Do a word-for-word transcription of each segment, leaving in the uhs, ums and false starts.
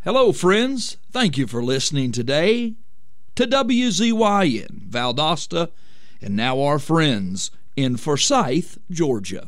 Hello, friends. Thank you for listening today to W Z Y N, Valdosta, and now our friends in Forsyth, Georgia.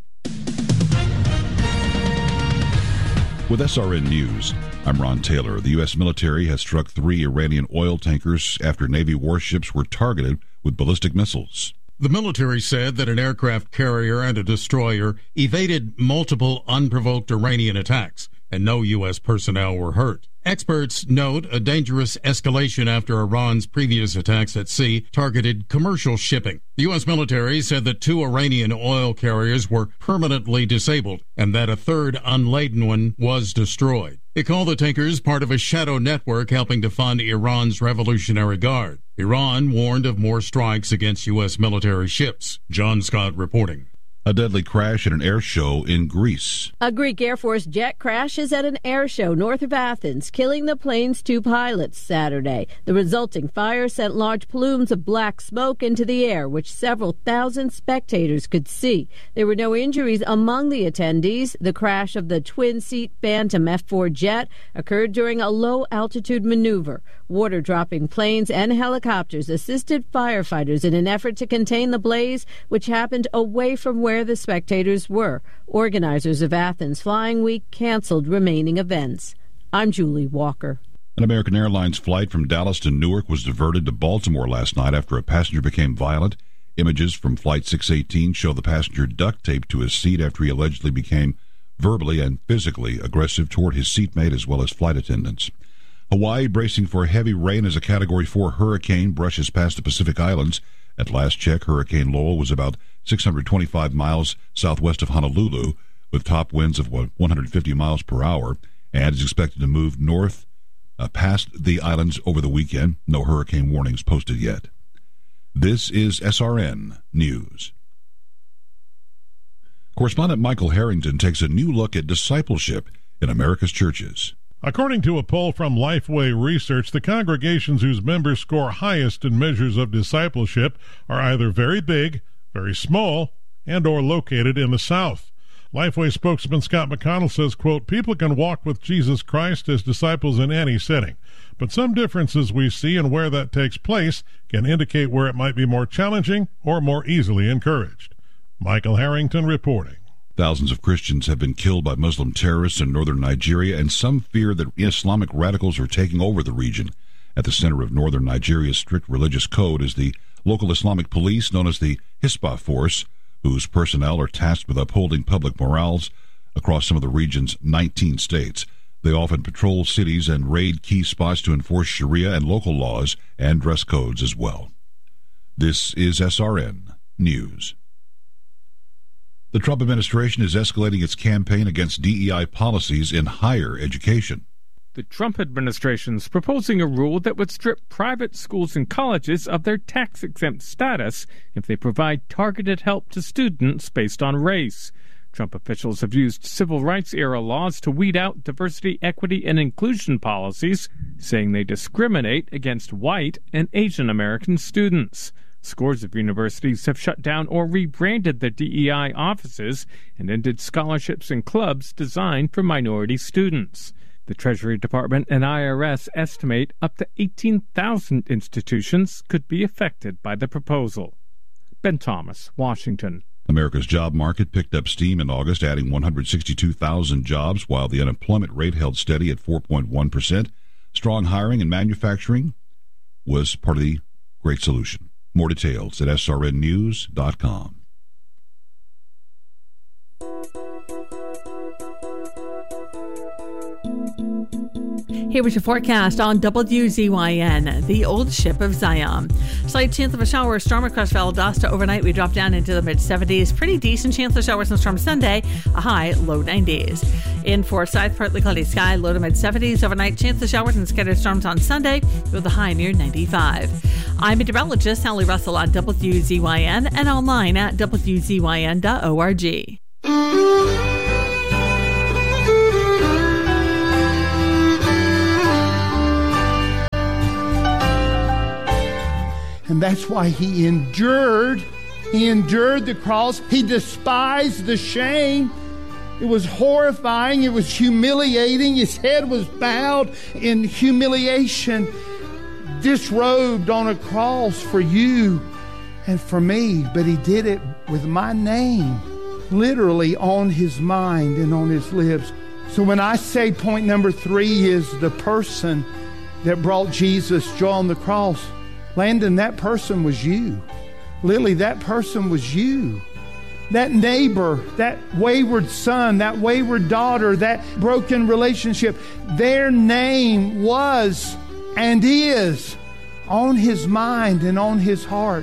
With S R N News, I'm Ron Taylor. The U S military has struck three Iranian oil tankers after Navy warships were targeted with ballistic missiles. The military said that an aircraft carrier and a destroyer evaded multiple unprovoked Iranian attacks, and no U S personnel were hurt. Experts note a dangerous escalation after Iran's previous attacks at sea targeted commercial shipping. The U S military said that two Iranian oil carriers were permanently disabled and that a third unladen one was destroyed. It called the tankers part of a shadow network helping to fund Iran's Revolutionary Guard. Iran warned of more strikes against U S military ships. John Scott reporting. A deadly crash at an air show in Greece. A Greek Air Force jet crashes at an air show north of Athens, killing the plane's two pilots Saturday. The resulting fire sent large plumes of black smoke into the air, which several thousand spectators could see. There were no injuries among the attendees. The crash of the twin-seat Phantom F four jet occurred during a low-altitude maneuver. Water-dropping planes and helicopters assisted firefighters in an effort to contain the blaze, which happened away from where the spectators were. Organizers of Athens Flying Week canceled remaining events. I'm Julie Walker. An American Airlines flight from Dallas to Newark was diverted to Baltimore last night after a passenger became violent. Images from Flight six eighteen show the passenger duct taped to his seat after he allegedly became verbally and physically aggressive toward his seatmate as well as flight attendants. Hawaii bracing for heavy rain as a Category four hurricane brushes past the Pacific Islands. At last check, Hurricane Lowell was about six hundred twenty-five miles southwest of Honolulu, with top winds of one hundred fifty miles per hour, and is expected to move north uh, past the islands over the weekend. No hurricane warnings posted yet. This is S R N News. Correspondent Michael Harrington takes a new look at discipleship in America's churches. According to a poll from Lifeway Research, the congregations whose members score highest in measures of discipleship are either very big, very small, and or located in the South. Lifeway spokesman Scott McConnell says, quote, people can walk with Jesus Christ as disciples in any setting, but some differences we see in where that takes place can indicate where it might be more challenging or more easily encouraged. Michael Harrington reporting. Thousands of Christians have been killed by Muslim terrorists in northern Nigeria, and some fear that Islamic radicals are taking over the region. At the center of northern Nigeria's strict religious code is the local Islamic police known as the Hisbah Force, whose personnel are tasked with upholding public morals across some of the region's nineteen states. They often patrol cities and raid key spots to enforce Sharia and local laws and dress codes as well. This is S R N News. The Trump administration is escalating its campaign against D E I policies in higher education. The Trump administration is proposing a rule that would strip private schools and colleges of their tax-exempt status if they provide targeted help to students based on race. Trump officials have used civil rights-era laws to weed out diversity, equity, and inclusion policies, saying they discriminate against white and Asian American students. Scores of universities have shut down or rebranded their D E I offices and ended scholarships and clubs designed for minority students. The Treasury Department and I R S estimate up to eighteen thousand institutions could be affected by the proposal. Ben Thomas, Washington. America's job market picked up steam in August, adding one hundred sixty-two thousand jobs, while the unemployment rate held steady at four point one percent. Strong hiring in manufacturing was part of the great solution. More details at S R N news dot com. Here was your forecast on W Z Y N, the old ship of Zion. Slight chance of a shower or storm across Valdosta overnight. We drop down into the mid seventies. Pretty decent chance of showers and storms Sunday, a high low nineties. In Forsyth, partly cloudy sky, low to mid seventies. Overnight chance of showers and scattered storms on Sunday with a high near ninety-five. I'm meteorologist Sally Russell on W Z Y N and online at W Z Y N dot org. And that's why he endured. He endured the cross. He despised the shame. It was horrifying. It was humiliating. His head was bowed in humiliation, disrobed on a cross for you and for me. But he did it with my name literally on his mind and on his lips. So when I say point number three is the person that brought Jesus joy on the cross, Landon, that person was you. Lily, that person was you. That neighbor, that wayward son, that wayward daughter, that broken relationship, their name was and is on his mind and on his heart.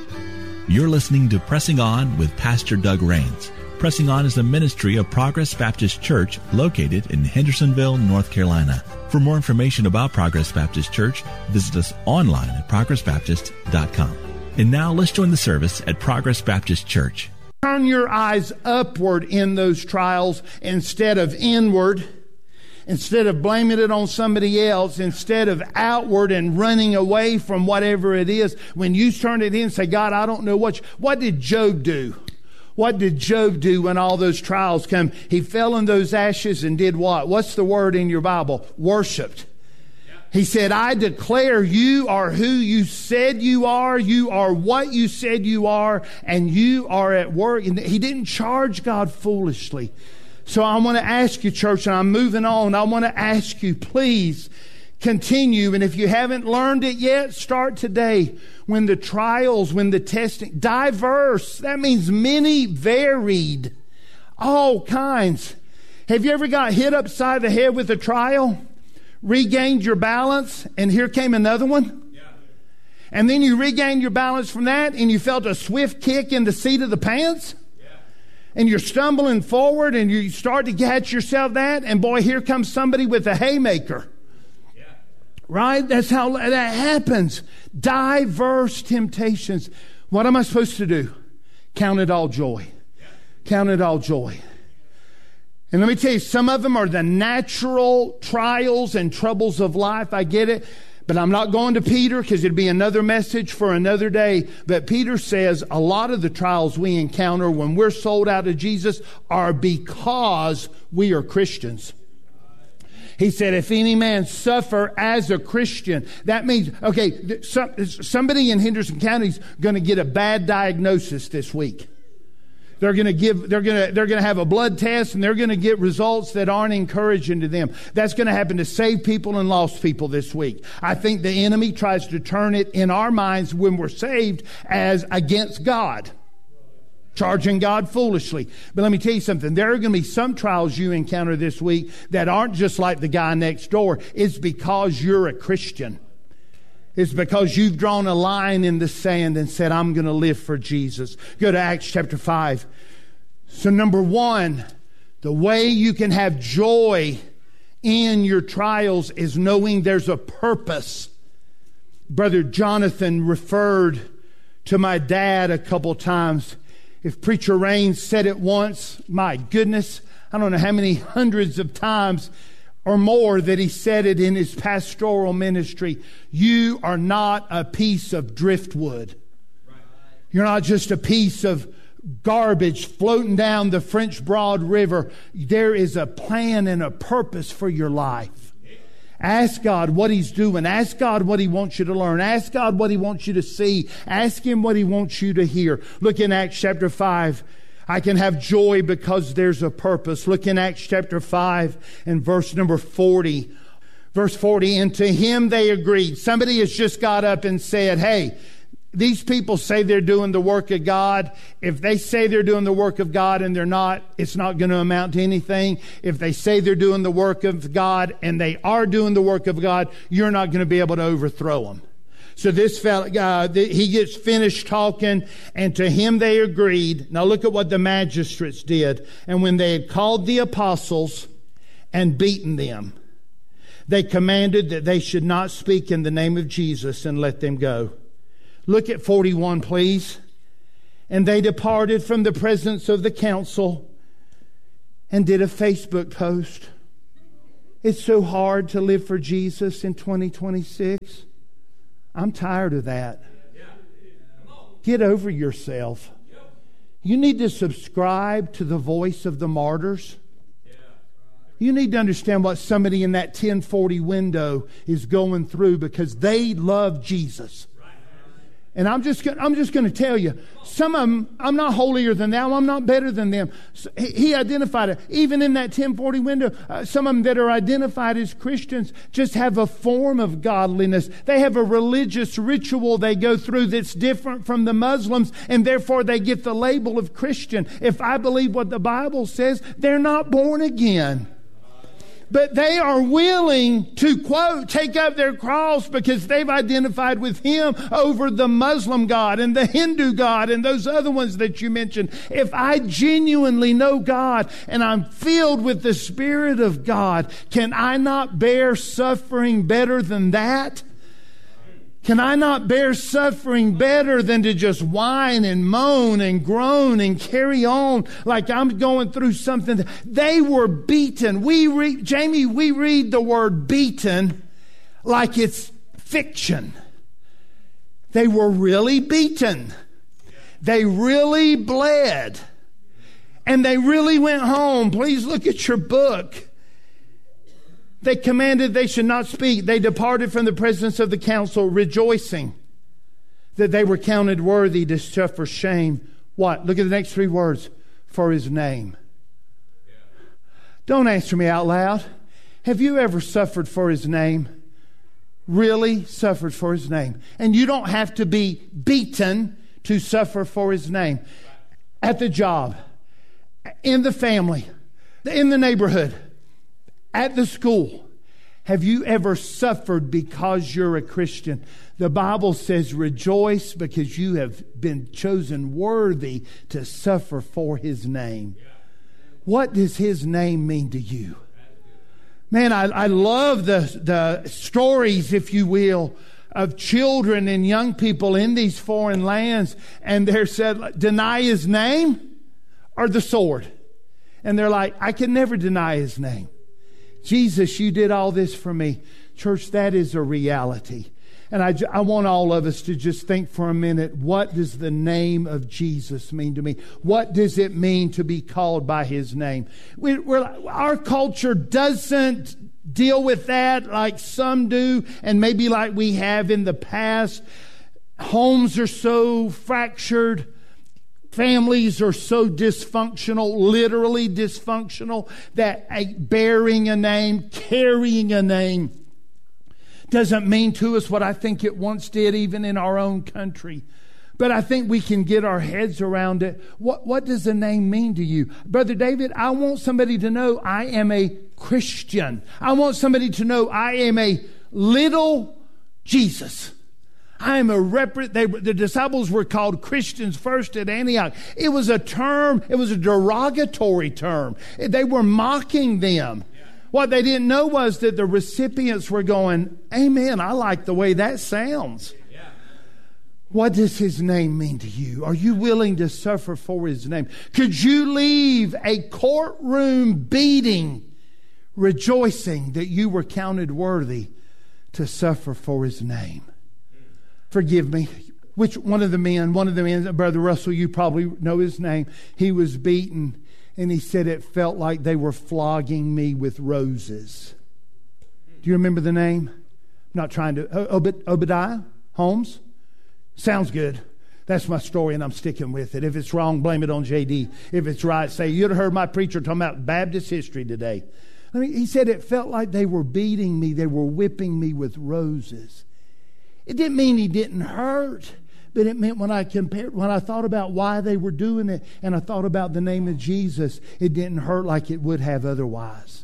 You're listening to Pressing On with Pastor Doug Rains. Pressing On is a ministry of Progress Baptist Church located in Hendersonville, North Carolina. For more information about Progress Baptist Church, visit us online at progress baptist dot com. And now let's join the service at Progress Baptist Church. Turn your eyes upward in those trials instead of inward, instead of blaming it on somebody else, instead of outward and running away from whatever it is. When you turn it in and say, God, I don't know what, you, what did Job do? What did Job do when all those trials come? He fell in those ashes and did what? What's the word in your Bible? Worshipped. He said, I declare you are who you said you are. You are what you said you are. And you are at work. And he didn't charge God foolishly. So I want to ask you, church, and I'm moving on. I want to ask you, please continue. And if you haven't learned it yet, start today. When the trials, when the testing, diverse, that means many, varied, all kinds. Have you ever got hit upside the head with a trial? Regained your balance, and here came another one. Yeah. And then you regained your balance from that, and you felt a swift kick in the seat of the pants. Yeah. And you're stumbling forward, and you start to catch yourself that, and boy, here comes somebody with a haymaker. Yeah. Right? That's how that happens. Diverse temptations. What am I supposed to do? Count it all joy. Yeah. Count it all joy. And let me tell you, some of them are the natural trials and troubles of life. I get it. But I'm not going to Peter because it'd be another message for another day. But Peter says a lot of the trials we encounter when we're sold out of Jesus are because we are Christians. He said, if any man suffer as a Christian, that means, okay, somebody in Henderson County is going to get a bad diagnosis this week. They're going to give, they're going to, they're going to have a blood test and they're going to get results that aren't encouraging to them. That's going to happen to saved people and lost people this week. I think the enemy tries to turn it in our minds when we're saved as against God, charging God foolishly. But let me tell you something. There are going to be some trials you encounter this week that aren't just like the guy next door. It's because you're a Christian. It's because you've drawn a line in the sand and said, I'm going to live for Jesus. Go to Acts chapter five. So number one, the way you can have joy in your trials is knowing there's a purpose. Brother Jonathan referred to my dad a couple times. If Preacher Rains said it once, my goodness, I don't know how many hundreds of times or more that he said it in his pastoral ministry. You are not a piece of driftwood. You're not just a piece of garbage floating down the French Broad River. There is a plan and a purpose for your life. Ask God what He's doing. Ask God what He wants you to learn. Ask God what He wants you to see. Ask Him what He wants you to hear. Look in Acts chapter five. I can have joy because there's a purpose. Look in Acts chapter five and verse number forty. Verse forty, and to him they agreed. Somebody has just got up and said, hey, these people say they're doing the work of God. If they say they're doing the work of God and they're not, it's not going to amount to anything. If they say they're doing the work of God and they are doing the work of God, you're not going to be able to overthrow them. So this fellow, uh, he gets finished talking, and to him they agreed. Now look at what the magistrates did. And when they had called the apostles and beaten them, they commanded that they should not speak in the name of Jesus and let them go. Look at forty-one, please. And they departed from the presence of the council and did a Facebook post. It's so hard to live for Jesus in twenty twenty-six. I'm tired of that. Get over yourself. You need to subscribe to the Voice of the Martyrs. You need to understand what somebody in that ten forty window is going through, because they love Jesus. And I'm just, I'm just going to tell you, some of them, I'm not holier than thou, I'm not better than them. So he, he identified it. Even in that ten forty window, uh, some of them that are identified as Christians just have a form of godliness. They have a religious ritual they go through that's different from the Muslims, and therefore they get the label of Christian. If I believe what the Bible says, they're not born again. But they are willing to, quote, take up their cross because they've identified with Him over the Muslim God and the Hindu God and those other ones that you mentioned. If I genuinely know God and I'm filled with the Spirit of God, can I not bear suffering better than that? Can I not bear suffering better than to just whine and moan and groan and carry on like I'm going through something? They were beaten. We read, Jamie, we read the word beaten like it's fiction. They were really beaten. They really bled. And they really went home. Please look at your book. They commanded they should not speak. They departed from the presence of the council, rejoicing that they were counted worthy to suffer shame. What? Look at the next three words. For His name. Yeah. Don't answer me out loud. Have you ever suffered for His name? Really suffered for His name. And you don't have to be beaten to suffer for His name. At the job, in the family, in the neighborhood, at the school. Have you ever suffered because you're a Christian? The Bible says rejoice because you have been chosen worthy to suffer for His name. What does His name mean to you? Man, I, I love the, the stories, if you will, of children and young people in these foreign lands. And they're said, deny His name or the sword. And they're like, I can never deny His name. Jesus, you did all this for me. Church, that is a reality. And I, I want all of us to just think for a minute, what does the name of Jesus mean to me? What does it mean to be called by His name? We, we're, our culture doesn't deal with that like some do, and maybe like we have in the past. Homes are so fractured. Families are so dysfunctional, literally dysfunctional, that a, bearing a name, carrying a name, doesn't mean to us what I think it once did, even in our own country. But I think we can get our heads around it. What, what does a name mean to you? Brother David, I want somebody to know I am a Christian. I want somebody to know I am a little Jesus. I am a rep. They, the disciples were called Christians first at Antioch. It was a term, it was a derogatory term. They were mocking them. Yeah. What they didn't know was that the recipients were going, amen, I like the way that sounds. Yeah. What does His name mean to you? Are you willing to suffer for His name? Could you leave a courtroom beating, rejoicing that you were counted worthy to suffer for His name? Forgive me. Which one of the men, one of the men, Brother Russell, you probably know his name. He was beaten, and he said it felt like they were flogging me with roses. Do you remember the name? I'm not trying to. Obed, Obadiah Holmes? Sounds good. That's my story, and I'm sticking with it. If it's wrong, blame it on J D. If it's right, say, you'd have heard my preacher talking about Baptist history today. I mean, he said it felt like they were beating me. They were whipping me with roses. It didn't mean he didn't hurt, but it meant when I compared, when I thought about why they were doing it, and I thought about the name of Jesus, it didn't hurt like it would have otherwise.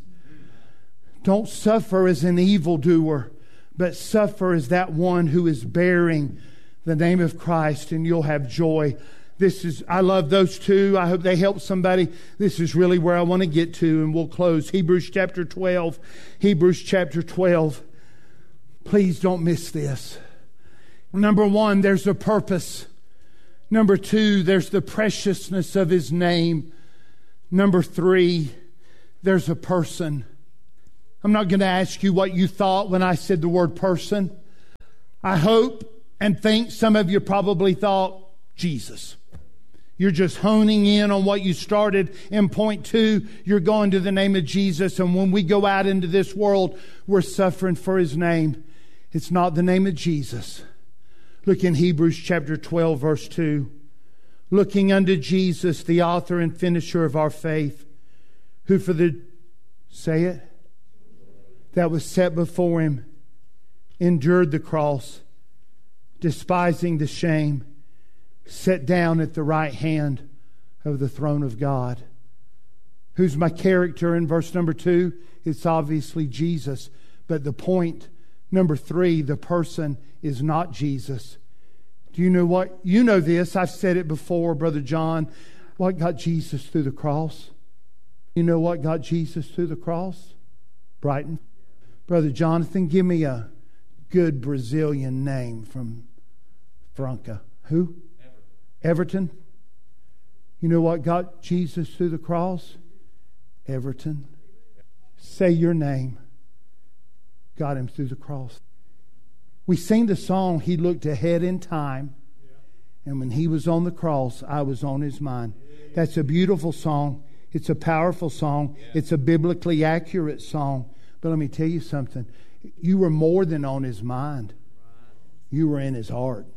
Don't suffer as an evildoer, but suffer as that one who is bearing the name of Christ, and you'll have joy. This is, I love those two. I hope they help somebody. This is really where I want to get to, and we'll close. Hebrews chapter twelve. Hebrews chapter twelve. Please don't miss this. Number one, there's a purpose. Number two, there's the preciousness of His name. Number three, there's a person. I'm not going to ask you what you thought when I said the word person. I hope and think some of you probably thought Jesus. You're just honing in on what you started in point two. You're going to the name of Jesus. And when we go out into this world, we're suffering for His name. It's not the name of Jesus. Look in Hebrews chapter twelve, verse two. Looking unto Jesus, the author and finisher of our faith, who for the, say it, that was set before Him, endured the cross, despising the shame, sat down at the right hand of the throne of God. Who's my character in verse number two? It's obviously Jesus. But the point, number three, the person is not Jesus. Do you know what? You know this. I've said it before, Brother John. What got Jesus through the cross? You know what got Jesus through the cross? Brighton. Brother Jonathan, give me a good Brazilian name from Franca. Who? Everton. You know what got Jesus through the cross? Everton. Say your name. Got Him through the cross. We sing the song, He looked ahead in time. And when He was on the cross, I was on His mind. That's a beautiful song. It's a powerful song. It's a biblically accurate song. But let me tell you something. You were more than on His mind. You were in His heart.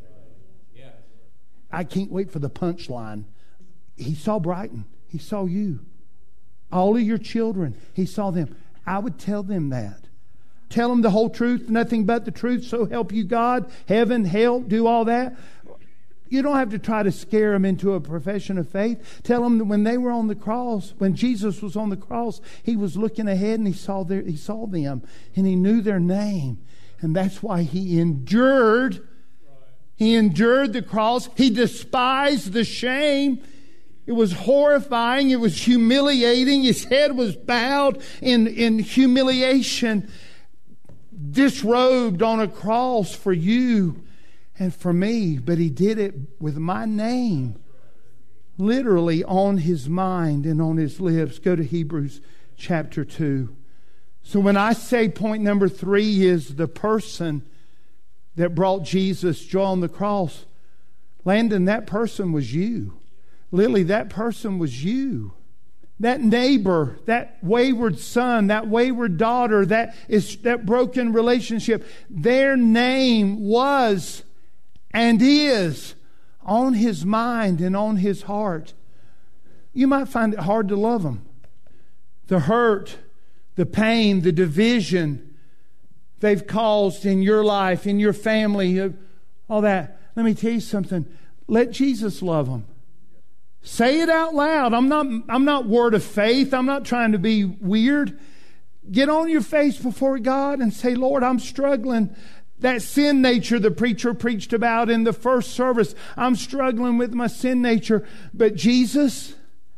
I can't wait for the punchline. He saw Brighton. He saw you. All of your children. He saw them. I would tell them that. Tell them the whole truth, nothing but the truth, so help you God. Heaven, hell, do all that. You don't have to try to scare them into a profession of faith. Tell them that when they were on the cross, when Jesus was on the cross, He was looking ahead and He saw their, He saw them and He knew their name. And that's why He endured He endured the cross. He despised the shame. It was horrifying. It was humiliating. His head was bowed in, in humiliation, disrobed on a cross for you and for me. But He did it with my name literally on His mind and on His lips. Go to Hebrews chapter two. So when I say point number three is the person that brought Jesus joy on the cross, Landon, that person was you. Lily, that person was you. That neighbor, that wayward son, that wayward daughter, that is that broken relationship, their name was and is on His mind and on His heart. You might find it hard to love them. The hurt, the pain, the division they've caused in your life, in your family, all that. Let me tell you something. Let Jesus love them. Say it out loud. I'm not, I'm not word of faith. I'm not trying to be weird. Get on your face before God and say, Lord, I'm struggling. That sin nature the preacher preached about in the first service. I'm struggling with my sin nature. But Jesus,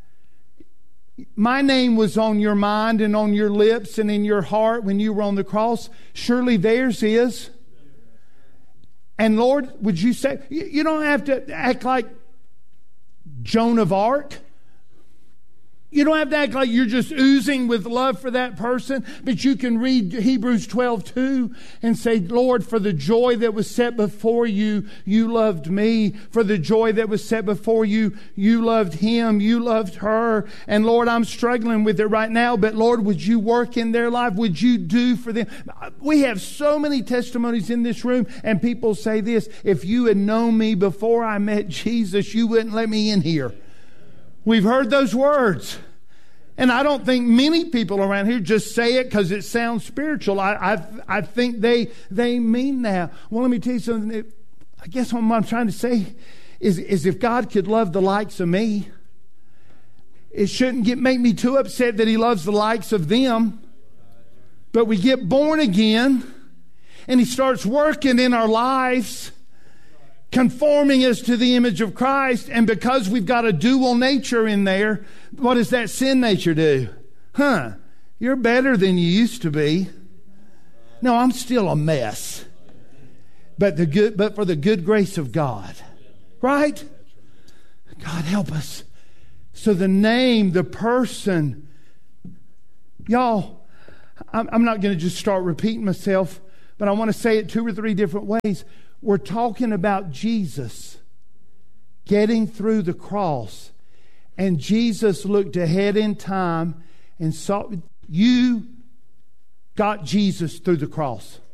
my name was on your mind and on your lips and in your heart when you were on the cross. Surely theirs is. And Lord, would you say, you don't have to act like Joan of Arc. You don't have to act like you're just oozing with love for that person, but you can read Hebrews twelve two and say, Lord, for the joy that was set before you, you loved me. For the joy that was set before you, you loved him, you loved her. And Lord, I'm struggling with it right now, but Lord, would you work in their life? Would you do for them? We have so many testimonies in this room, and people say this, if you had known me before I met Jesus, you wouldn't let me in here. We've heard those words. And I don't think many people around here just say it because it sounds spiritual. I, I I think they they mean that. Well, let me tell you something. I guess what I'm trying to say is, is if God could love the likes of me, it shouldn't get make me too upset that he loves the likes of them. But we get born again, and he starts working in our lives, conforming us to the image of Christ. And because we've got a dual nature in there, what does that sin nature do? Huh, you're better than you used to be. No, I'm still a mess. But the good, but for the good grace of God. Right? God help us. So the name, the person, y'all, I'm, I'm not going to just start repeating myself, but I want to say it two or three different ways. We're talking about Jesus. getting through the cross. And Jesus looked ahead in time and saw, you got Jesus through the cross.